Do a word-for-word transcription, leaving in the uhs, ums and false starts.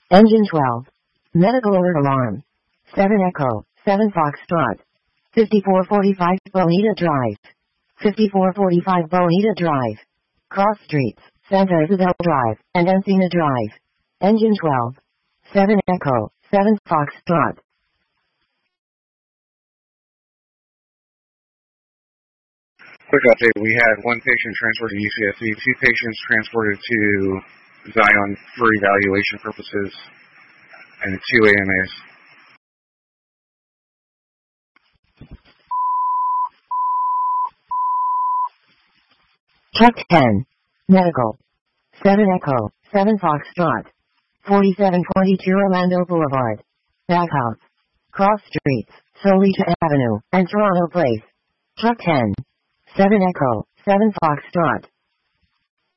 Engine twelve. Medical alert alarm. seven Echo, seven Foxtrot. fifty-four forty-five Bonita Drive. fifty-four forty-five Bonita Drive. Cross Streets, Santa Isabel Drive, and Encina Drive. Engine twelve. seven Echo, seven Foxtrot. Quick update, we had one patient transferred to U C S C, two patients transported to Zion for evaluation purposes, and two A M As. Truck ten. Medical. seven Echo, seven Foxtrot. forty-seven twenty-two Orlando Boulevard. Backhouse. Cross Streets, Solita Avenue, and Toronto Place. Truck ten. seven Echo, seven Foxtrot.